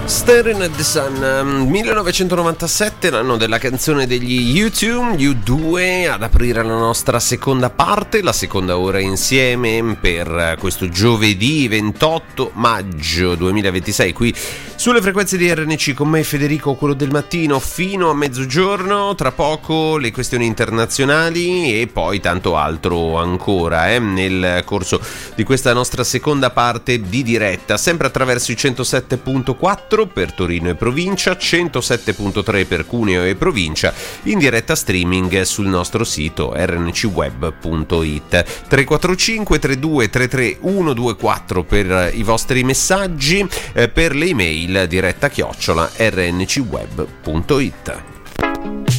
Staring at the Sun, 1997, l'anno della canzone degli U2, U2, ad aprire la nostra seconda parte, la seconda ora insieme per questo giovedì 28 maggio 2026 qui sulle frequenze di RNC con me Federico, quello del mattino, fino a mezzogiorno. Tra poco le questioni internazionali e poi tanto altro ancora nel corso di questa nostra seconda parte di diretta, sempre attraverso i 107.4 per Torino e provincia, 107.3 per Cuneo e provincia, in diretta streaming sul nostro sito rncweb.it. 345 32 33 124 per i vostri messaggi, per le email diretta @ rncweb.it.